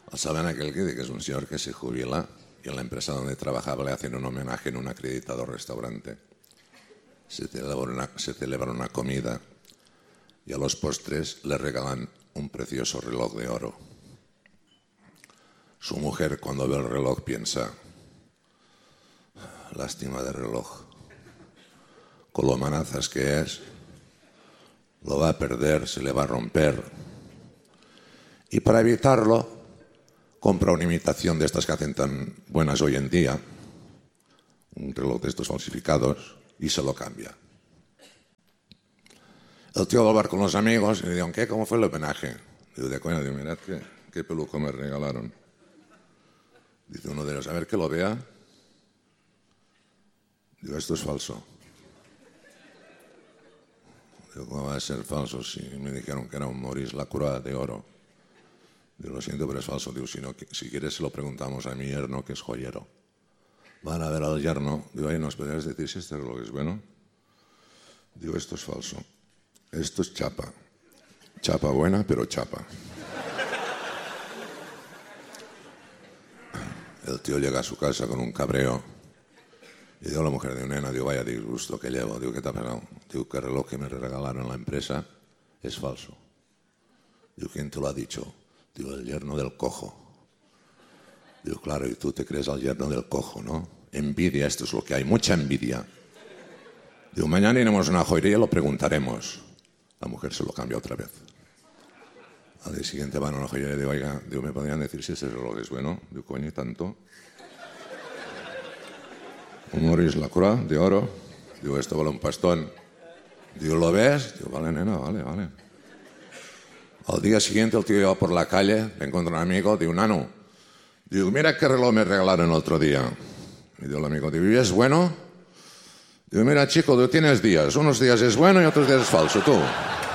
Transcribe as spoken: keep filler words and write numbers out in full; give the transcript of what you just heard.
¿Saben aquel que, que es un señor que se jubila y en la empresa donde trabajaba le hacen un homenaje en un acreditado restaurante? Se celebra una, se celebra una comida y a los postres le regalan un precioso reloj de oro. Su mujer, cuando ve el reloj, piensa: lástima de reloj, con lo manazas que es, lo va a perder, se le va a romper. Y para evitarlo, compra una imitación de estas que hacen tan buenas hoy en día, un reloj de estos falsificados, y se lo cambia. El tío va a hablar con los amigos y le dice: ¿qué? ¿Cómo fue el homenaje? Digo, de coña, digo, mirad qué, qué peluco me regalaron. Dice uno de ellos: a ver, que lo vea. Digo, esto es falso. Digo, ¿cómo va a ser falso si me dijeron que era un Maurice Lacroix de oro? Digo, lo siento, pero es falso. Digo, si, no, si quieres se lo preguntamos a mi yerno, que es joyero. Van a ver al yerno. Digo, oye, ¿nos podrías decir si este reloj es bueno? Digo, esto es falso. Esto es chapa. Chapa buena, pero chapa. El tío llega a su casa con un cabreo y digo a la mujer: de nena, digo, vaya disgusto que llevo. Digo, ¿qué te ha pasado? Digo, que el reloj que me regalaron en la empresa es falso. Digo, ¿quién te lo ha dicho? Digo, el yerno del cojo. Digo, claro, y tú te crees al yerno del cojo, ¿no? Envidia, esto es lo que hay, mucha envidia. Digo, mañana iremos a una joyería y lo preguntaremos. La mujer se lo cambia otra vez. Al día siguiente van a una joyería y digo, oiga, digo, ¿me podrían decir si ese reloj es bueno? Digo, coño, ¿y tanto? Un Maurice Lacroix de oro. Digo, esto vale un pastón. Digo, ¿lo ves? Digo, vale, nena, vale, vale. Al día siguiente el tío iba por la calle, le encuentra un amigo, digo, nano, digo, mira qué reloj me regalaron el otro día. Y digo, el amigo, digo, ¿y es bueno? Digo, mira chico, tú tienes días, unos días es bueno y otros días es falso, tú.